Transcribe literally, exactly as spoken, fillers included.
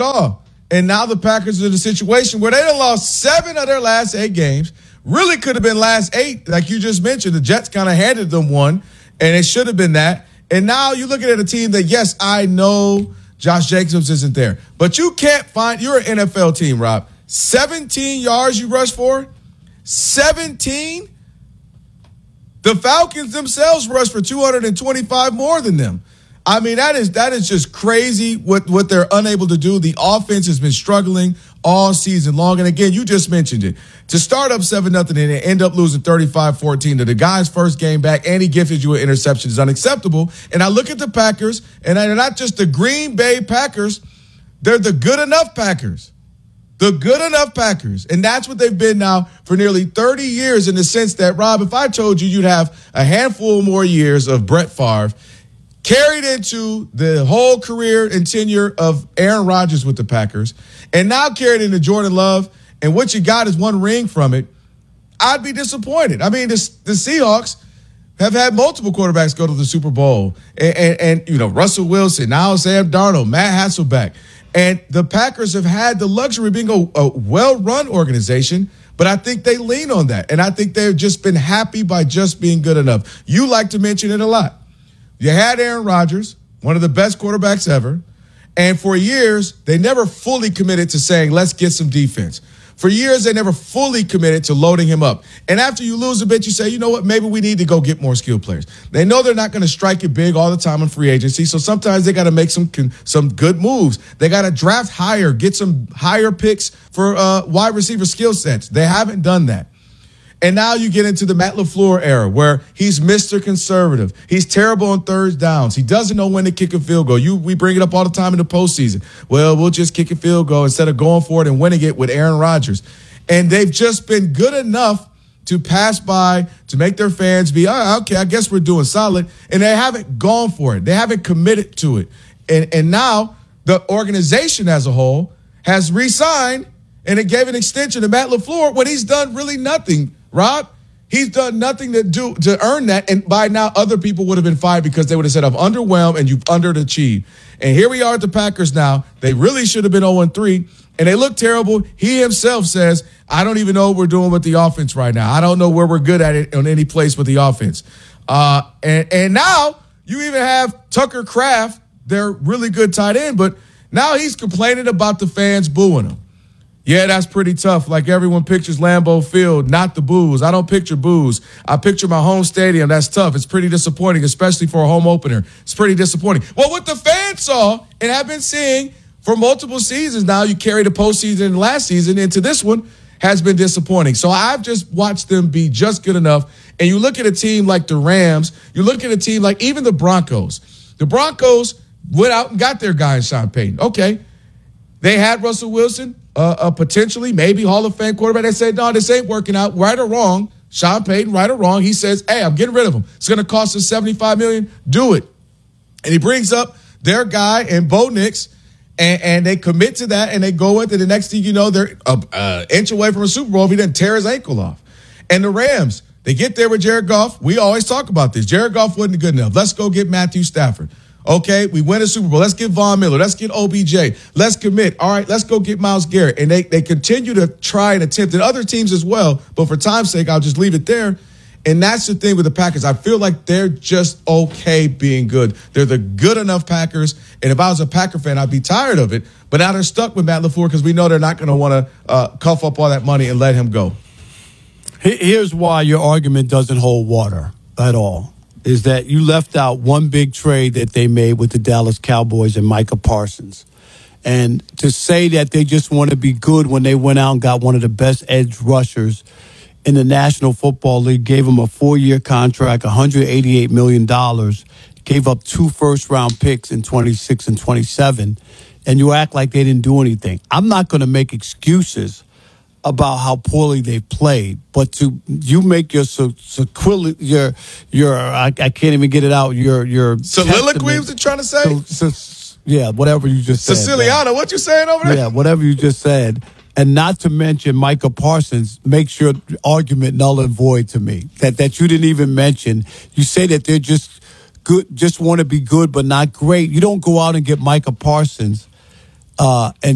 all. And now the Packers are in a situation where they done lost seven of their last eight games. Really could have been last eight, like you just mentioned. The Jets kind of handed them one, and it should have been that. And now you're looking at a team that, yes, I know Josh Jacobs isn't there, but you can't find – you're an N F L team, Rob. seventeen yards you rushed for? seventeen? The Falcons themselves rushed for two hundred twenty-five more than them. I mean, that is that is just crazy what, what they're unable to do. The offense has been struggling all season long. And again, you just mentioned it. To start up seven nothing and end up losing thirty-five fourteen to the guy's first game back, and he gifted you an interception is unacceptable. And I look at the Packers, and they're not just the Green Bay Packers, they're the good enough Packers. The good enough Packers. And that's what they've been now for nearly thirty years, in the sense that, Rob, if I told you you'd have a handful more years of Brett Favre carried into the whole career and tenure of Aaron Rodgers with the Packers, and now carried into Jordan Love, and what you got is one ring from it, I'd be disappointed. I mean, this, the Seahawks have had multiple quarterbacks go to the Super Bowl. And, and, and, you know, Russell Wilson, now Sam Darnold, Matt Hasselbeck. And the Packers have had the luxury of being a, a well-run organization, but I think they lean on that. And I think they've just been happy by just being good enough. You like to mention it a lot. You had Aaron Rodgers, one of the best quarterbacks ever, and for years, they never fully committed to saying, let's get some defense. For years, they never fully committed to loading him up. And after you lose a bit, you say, you know what, maybe we need to go get more skilled players. They know they're not going to strike it big all the time in free agency, so sometimes they got to make some some good moves. They got to draft higher, get some higher picks for uh, wide receiver skill sets. They haven't done that. And now you get into the Matt LaFleur era, where he's Mister Conservative. He's terrible on third downs. He doesn't know when to kick a field goal. You, we bring it up all the time in the postseason. Well, we'll just kick a field goal instead of going for it and winning it with Aaron Rodgers. And they've just been good enough to pass by, to make their fans be, oh, okay, I guess we're doing solid. And they haven't gone for it. They haven't committed to it. And, and now the organization as a whole has re-signed, and it gave an extension to Matt LaFleur when he's done really nothing. Rob, he's done nothing to do to earn that, and by now other people would have been fired because they would have said, I've underwhelmed and you've underachieved. And here we are at the Packers now. They really should have been oh and three, and they look terrible. He himself says, I don't even know what we're doing with the offense right now. I don't know where we're good at it on any place with the offense. Uh, and, and now you even have Tucker Kraft, their really good tight end, but now he's complaining about the fans booing him. Yeah, that's pretty tough. Like everyone pictures Lambeau Field, not the boos. I don't picture boos. I picture my home stadium. That's tough. It's pretty disappointing, especially for a home opener. It's pretty disappointing. Well, what the fans saw and have been seeing for multiple seasons now, you carry the postseason last season into this one, has been disappointing. So I've just watched them be just good enough. And you look at a team like the Rams, you look at a team like even the Broncos. The Broncos went out and got their guy in Sean Payton. Okay, they had Russell Wilson. Uh, uh, potentially, maybe Hall of Fame quarterback. They said, no, this ain't working out. Right or wrong, Sean Payton, right or wrong, he says, hey, I'm getting rid of him. It's going to cost us seventy-five million dollars. Do it. And he brings up their guy and Bo Nix, and, and they commit to that, and they go with it. The next thing you know, they're an uh, inch away from a Super Bowl if he doesn't tear his ankle off. And the Rams, they get there with Jared Goff. We always talk about this. Jared Goff wasn't good enough. Let's go get Matthew Stafford. Okay, we win a Super Bowl. Let's get Von Miller. Let's get O B J. Let's commit. All right, let's go get Myles Garrett. And they, they continue to try and attempt, and other teams as well. But for time's sake, I'll just leave it there. And that's the thing with the Packers. I feel like they're just okay being good. They're the good enough Packers. And if I was a Packer fan, I'd be tired of it. But now they're stuck with Matt LaFleur because we know they're not going to want to uh, cuff up all that money and let him go. Here's why your argument doesn't hold water at all. Is that you left out one big trade that they made with the Dallas Cowboys and Micah Parsons. And to say that they just want to be good when they went out and got one of the best edge rushers in the National Football League, gave him a four-year contract, one hundred eighty-eight million dollars, gave up two first-round picks in twenty-six and twenty-seven, and you act like they didn't do anything. I'm not going to make excuses about how poorly they played, but to you make your sequil your your I, I can't even get it out. Your your soliloquy was it trying to say? So, so, yeah, whatever you just said. Siciliano, what you saying over there? Yeah, whatever you just said, and not to mention Micah Parsons makes your argument null and void to me. That that you didn't even mention. You say that they're just good, just want to be good but not great. You don't go out and get Micah Parsons uh, and